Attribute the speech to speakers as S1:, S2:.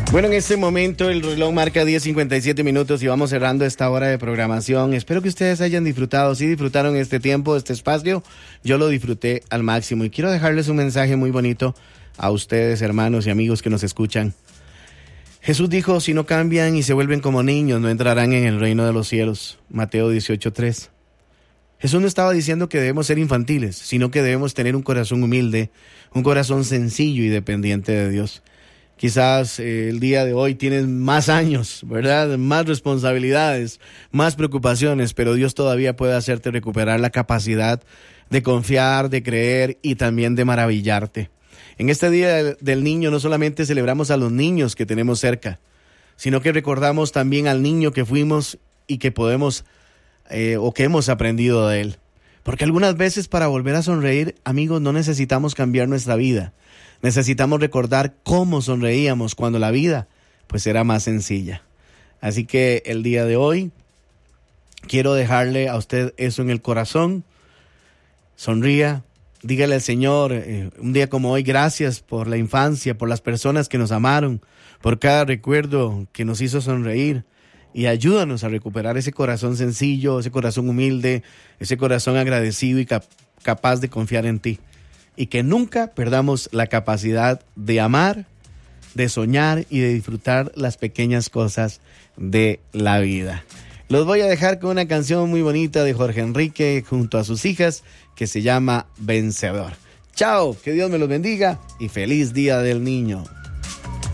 S1: Bueno, en este momento el reloj marca 10:57 minutos y vamos cerrando esta hora de programación. Espero que ustedes hayan disfrutado. Si disfrutaron este tiempo, este espacio, yo lo disfruté al máximo. Y quiero dejarles un mensaje muy bonito a ustedes, hermanos y amigos que nos escuchan. Jesús dijo, si no cambian y se vuelven como niños, no entrarán en el reino de los cielos. Mateo 18:3. Jesús no estaba diciendo que debemos ser infantiles, sino que debemos tener un corazón humilde, un corazón sencillo y dependiente de Dios. Quizás el día de hoy tienes más años, ¿verdad? Más responsabilidades, más preocupaciones, pero Dios todavía puede hacerte recuperar la capacidad de confiar, de creer y también de maravillarte. En este Día del Niño no solamente celebramos a los niños que tenemos cerca, sino que recordamos también al niño que fuimos y que podemos o que hemos aprendido de él. Porque algunas veces para volver a sonreír, amigos, no necesitamos cambiar nuestra vida. Necesitamos recordar cómo sonreíamos cuando la vida pues era más sencilla. Así que el día de hoy quiero dejarle a usted eso en el corazón. Sonría, dígale al Señor un día como hoy, gracias por la infancia, por las personas que nos amaron, por cada recuerdo que nos hizo sonreír. Y ayúdanos a recuperar ese corazón sencillo, ese corazón humilde, ese corazón agradecido y capaz de confiar en ti. Y que nunca perdamos la capacidad de amar, de soñar y de disfrutar las pequeñas cosas de la vida. Los voy a dejar con una canción muy bonita de Jorge Enrique junto a sus hijas que se llama Vencedor. Chao, que Dios me los bendiga y feliz Día del Niño.